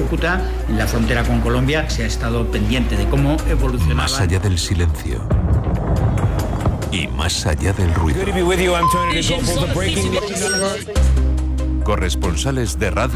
Cúcuta, en la frontera con Colombia, se ha estado pendiente de cómo evolucionaba. Más allá del silencio y más allá del ruido. Corresponsales de Radio